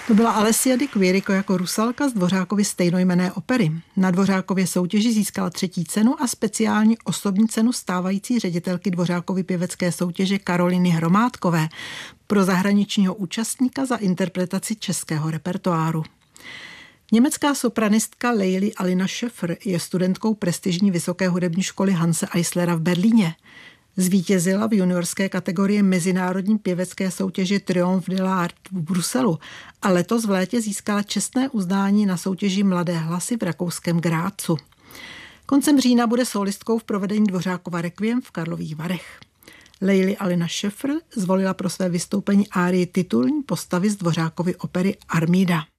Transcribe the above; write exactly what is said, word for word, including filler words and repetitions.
To byla Alessia di Quirico jako Rusalka z Dvořákovy stejnojmenné opery. Na Dvořákově soutěži získala třetí cenu a speciální osobní cenu stávající ředitelky Dvořákovy pěvecké soutěže Karoliny Hromádkové pro zahraničního účastníka za interpretaci českého repertoáru. Německá sopranistka Leili Alina Schöffer je studentkou prestižní vysoké hudební školy Hanse Eislera v Berlíně. Zvítězila v juniorské kategorii mezinárodní pěvecké soutěži Triomphe de l'Art v Bruselu a letos v létě získala čestné uznání na soutěži Mladé hlasy v rakouském Grácu. Koncem října bude solistkou v provedení Dvořákova Requiem v Karlových Varech. Leili Alina Schöffer zvolila pro své vystoupení árii titulní postavy z Dvořákovy opery Armida.